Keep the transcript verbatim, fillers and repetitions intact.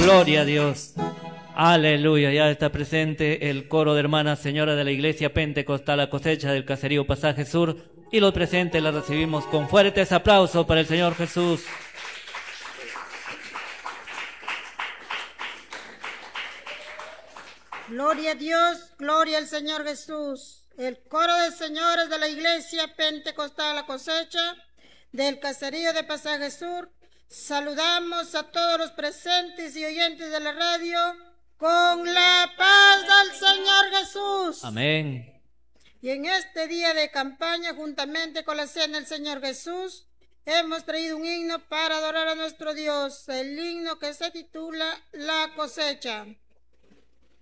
Gloria a Dios. Aleluya. Ya está presente el coro de hermanas señoras de la Iglesia Pentecostal La Cosecha del Caserío Pasaje Sur, y los presentes la recibimos con fuertes aplausos para el Señor Jesús. Gloria a Dios, gloria al Señor Jesús. El coro de señores de la Iglesia Pentecostal La Cosecha del Caserío de Pasaje Sur, saludamos a todos los presentes y oyentes de la radio con la paz del Señor Jesús. Amén. Y en este día de campaña, juntamente con la cena del Señor Jesús, hemos traído un himno para adorar a nuestro Dios, el himno que se titula La Cosecha.